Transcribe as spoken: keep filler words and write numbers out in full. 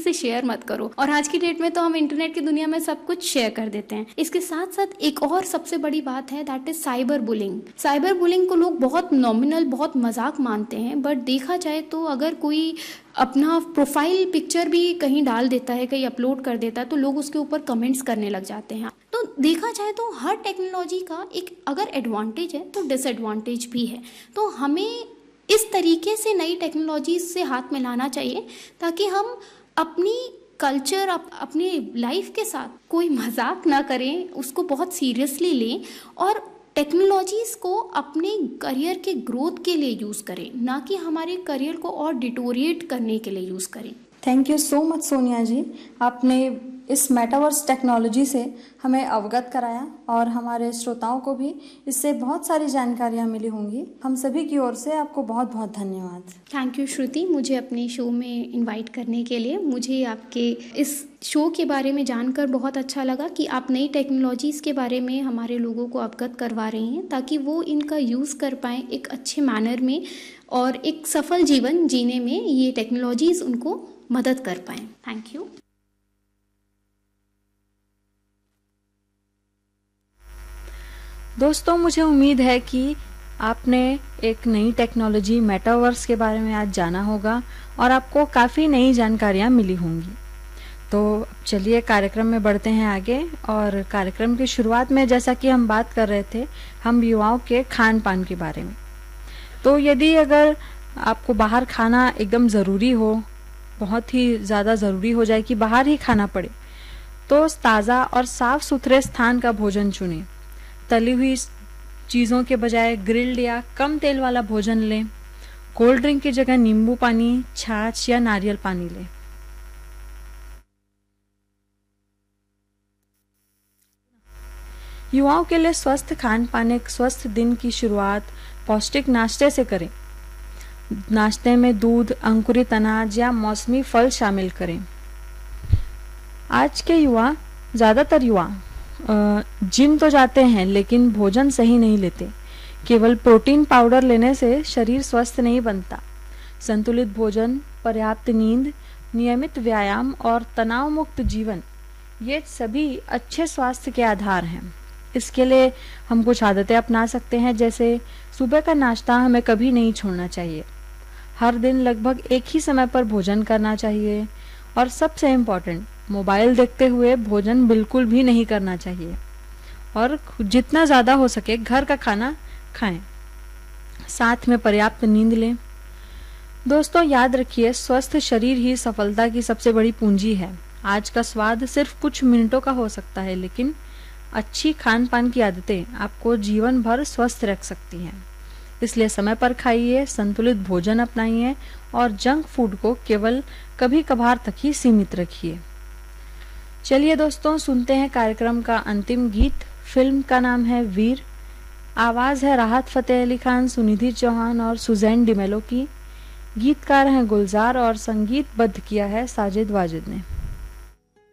से शेयर मत करो। और आज की डेट में तो हम इंटरनेट की दुनिया में सब कुछ शेयर कर देते हैं। इसके साथ साथ एक और सबसे बड़ी बात है, that is cyber bullying. Cyber bullying को लोग बहुत नॉमिनल, बहुत मजाक मानते हैं, बट देखा जाए तो अगर कोई अपना प्रोफाइल पिक्चर भी कहीं डाल देता है, कहीं अपलोड कर देता है, तो लोग उसके ऊपर कमेंट्स करने लग जाते हैं। तो देखा जाए तो हर टेक्नोलॉजी का एक अगर एडवांटेज है तो डिसएडवांटेज भी है। तो हमें इस तरीके से नई टेक्नोलॉजी से हाथ मिलाना चाहिए ताकि हम अपनी कल्चर, अप, अपने लाइफ के साथ कोई मजाक ना करें, उसको बहुत सीरियसली लें और टेक्नोलॉजीज को अपने करियर के ग्रोथ के लिए यूज़ करें, ना कि हमारे करियर को और डिटोरिएट करने के लिए यूज़ करें। Thank you so much Sonia जी, आपने इस मेटावर्स टेक्नोलॉजी से हमें अवगत कराया और हमारे श्रोताओं को भी इससे बहुत सारी जानकारियाँ मिली होंगी। हम सभी की ओर से आपको बहुत बहुत धन्यवाद। थैंक यू श्रुति, मुझे अपने शो में इनवाइट करने के लिए। मुझे आपके इस शो के बारे में जानकर बहुत अच्छा लगा कि आप नई टेक्नोलॉजीज़ के बारे में हमारे लोगों को अवगत करवा रही हैं ताकि वो इनका यूज़ कर पाएँ एक अच्छे मैनर में और एक सफल जीवन जीने में ये टेक्नोलॉजीज़ उनको मदद कर पाएँ। Thank you. दोस्तों, मुझे उम्मीद है कि आपने एक नई टेक्नोलॉजी मेटावर्स के बारे में आज जाना होगा और आपको काफ़ी नई जानकारियाँ मिली होंगी। तो चलिए कार्यक्रम में बढ़ते हैं आगे। और कार्यक्रम की शुरुआत में जैसा कि हम बात कर रहे थे, हम युवाओं के खान पान के बारे में। तो यदि अगर आपको बाहर खाना एकदम ज़रूरी हो, बहुत ही ज़्यादा ज़रूरी हो जाए कि बाहर ही खाना पड़े, तो ताज़ा और साफ़ सुथरे स्थान का भोजन चुनें। तली हुई चीज़ों के बजाय ग्रिल्ड या कम तेल वाला भोजन लें। कोल्ड ड्रिंक की जगह नींबू पानी, छाछ या नारियल पानी लें। युवाओं के लिए स्वस्थ खान पान एक स्वस्थ दिन की शुरुआत पौष्टिक नाश्ते से करें। नाश्ते में दूध, अंकुरित अनाज या मौसमी फल शामिल करें। आज के युवा, ज़्यादातर युवा जिम तो जाते हैं लेकिन भोजन सही नहीं लेते। केवल प्रोटीन पाउडर लेने से शरीर स्वस्थ नहीं बनता। संतुलित भोजन, पर्याप्त नींद, नियमित व्यायाम और तनाव मुक्त जीवन, ये सभी अच्छे स्वास्थ्य के आधार हैं। इसके लिए हम कुछ आदतें अपना सकते हैं, जैसे सुबह का नाश्ता हमें कभी नहीं छोड़ना चाहिए। हर दिन लगभग एक ही समय पर भोजन करना चाहिए। और सबसे इम्पोर्टेंट, मोबाइल देखते हुए भोजन बिल्कुल भी नहीं करना चाहिए और जितना ज़्यादा हो सके घर का खाना खाएं। साथ में पर्याप्त नींद लें। दोस्तों, याद रखिए, स्वस्थ शरीर ही सफलता की सबसे बड़ी पूंजी है। आज का स्वाद सिर्फ कुछ मिनटों का हो सकता है, लेकिन अच्छी खान पान की आदतें आपको जीवन भर स्वस्थ रख सकती हैं। इसलिए समय पर खाइए, संतुलित भोजन अपनाइए और जंक फूड को केवल कभी कभार तक ही सीमित रखिए। चलिए दोस्तों, सुनते हैं कार्यक्रम का अंतिम गीत। फिल्म का नाम है वीर। आवाज़ है राहत फ़तेह अली खान, सुनिधि चौहान और सुजैन डिमेलो की। गीतकार हैं गुलजार और संगीतबद्ध किया है साजिद वाजिद ने।